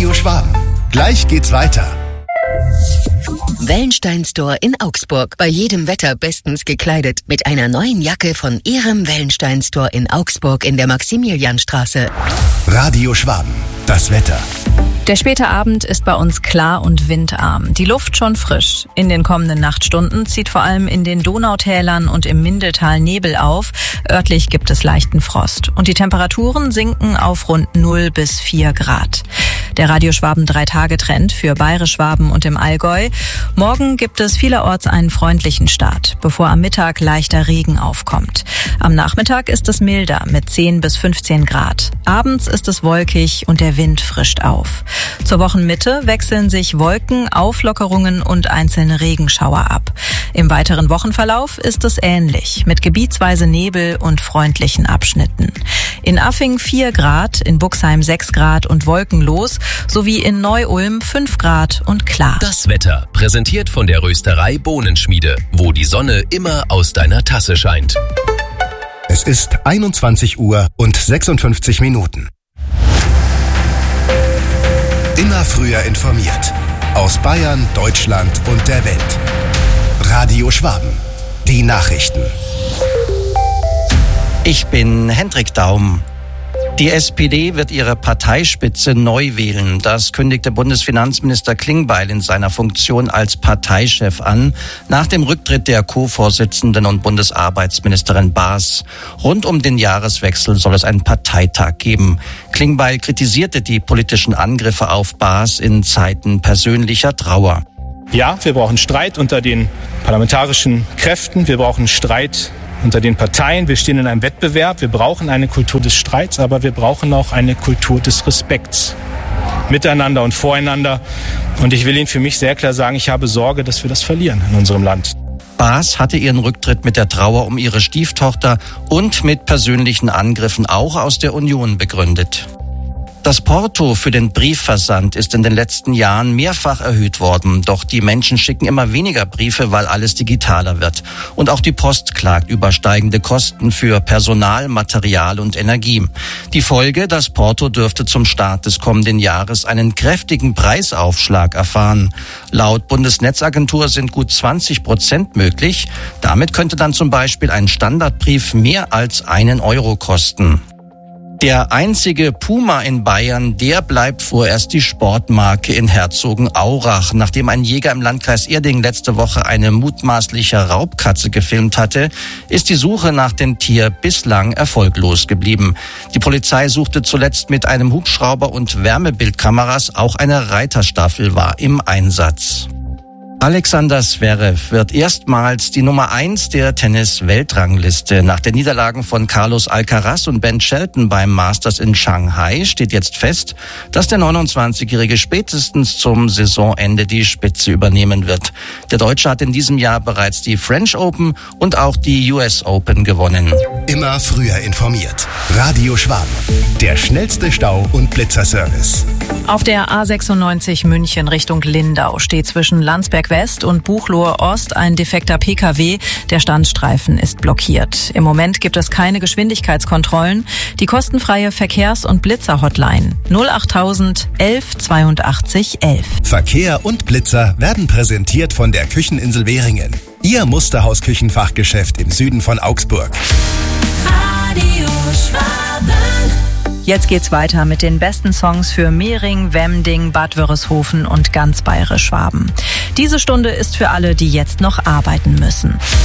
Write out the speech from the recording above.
Radio Schwaben. Gleich geht's weiter. Wellenstein Store in Augsburg. Bei jedem Wetter bestens gekleidet. Mit einer neuen Jacke von Ihrem Wellenstein Store in Augsburg in der Maximilianstraße. Radio Schwaben. Das Wetter. Der späte Abend ist bei uns klar und windarm. Die Luft schon frisch. In den kommenden Nachtstunden zieht vor allem in den Donautälern und im Mindeltal Nebel auf. Örtlich gibt es leichten Frost. Und die Temperaturen sinken auf rund 0 bis 4 Grad. Der Radio Schwaben 3-Tage-Trend für Bayerisch-Schwaben und im Allgäu. Morgen gibt es vielerorts einen freundlichen Start, bevor am Mittag leichter Regen aufkommt. Am Nachmittag ist es milder mit 10 bis 15 Grad. Abends ist es wolkig und der Wind frischt auf. Zur Wochenmitte wechseln sich Wolken, Auflockerungen und einzelne Regenschauer ab. Im weiteren Wochenverlauf ist es ähnlich, mit gebietsweise Nebel und freundlichen Abschnitten. In Affing 4 Grad, in Buxheim 6 Grad und wolkenlos, sowie in Neu-Ulm 5 Grad und klar. Das Wetter, präsentiert von der Rösterei Bohnenschmiede, wo die Sonne immer aus deiner Tasse scheint. Es ist 21 Uhr und 56 Minuten. Immer früher informiert. Aus Bayern, Deutschland und der Welt. Radio Schwaben. Die Nachrichten. Ich bin Hendrik Daum. Die SPD wird ihre Parteispitze neu wählen. Das kündigte Bundesfinanzminister Klingbeil in seiner Funktion als Parteichef an, nach dem Rücktritt der Co-Vorsitzenden und Bundesarbeitsministerin Baas. Rund um den Jahreswechsel soll es einen Parteitag geben. Klingbeil kritisierte die politischen Angriffe auf Baas in Zeiten persönlicher Trauer. Ja, wir brauchen Streit unter den parlamentarischen Kräften. Wir brauchen Streit unter den Parteien. Wir stehen in einem Wettbewerb. Wir brauchen eine Kultur des Streits, aber wir brauchen auch eine Kultur des Respekts. Miteinander und voreinander. Und ich will Ihnen für mich sehr klar sagen, ich habe Sorge, dass wir das verlieren in unserem Land. Baas hatte ihren Rücktritt mit der Trauer um ihre Stieftochter und mit persönlichen Angriffen auch aus der Union begründet. Das Porto für den Briefversand ist in den letzten Jahren mehrfach erhöht worden. Doch die Menschen schicken immer weniger Briefe, weil alles digitaler wird. Und auch die Post klagt über steigende Kosten für Personal, Material und Energie. Die Folge, das Porto dürfte zum Start des kommenden Jahres einen kräftigen Preisaufschlag erfahren. Laut Bundesnetzagentur sind gut 20% möglich. Damit könnte dann zum Beispiel ein Standardbrief mehr als 1 Euro kosten. Der einzige Puma in Bayern, der bleibt vorerst die Sportmarke in Herzogenaurach. Nachdem ein Jäger im Landkreis Erding letzte Woche eine mutmaßliche Raubkatze gefilmt hatte, ist die Suche nach dem Tier bislang erfolglos geblieben. Die Polizei suchte zuletzt mit einem Hubschrauber und Wärmebildkameras. Auch eine Reiterstaffel war im Einsatz. Alexander Zverev wird erstmals die Nummer 1 der Tennis-Weltrangliste. Nach den Niederlagen von Carlos Alcaraz und Ben Shelton beim Masters in Shanghai steht jetzt fest, dass der 29-Jährige spätestens zum Saisonende die Spitze übernehmen wird. Der Deutsche hat in diesem Jahr bereits die French Open und auch die US Open gewonnen. Immer früher informiert. Radio Schwaben. Der schnellste Stau- und Blitzerservice. Auf der A96 München Richtung Lindau steht zwischen Landsberg West und Buchloe Ost ein defekter Pkw. Der Standstreifen ist blockiert. Im Moment gibt es keine Geschwindigkeitskontrollen. Die kostenfreie Verkehrs- und Blitzer-Hotline 08000 11 82 11. Verkehr und Blitzer werden präsentiert von der Kücheninsel Währingen. Ihr Musterhaus-Küchenfachgeschäft im Süden von Augsburg. Radio Schwaben. Jetzt geht's weiter mit den besten Songs für Mehring, Wemding, Bad Wörishofen und ganz Bayerisch-Schwaben. Diese Stunde ist für alle, die jetzt noch arbeiten müssen.